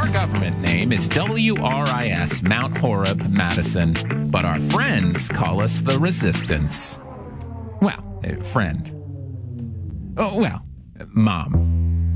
Our government name is WRIS, Mount Horeb, Madison, but our friends call us the Resistance. Well, friend. Oh, well, Mom.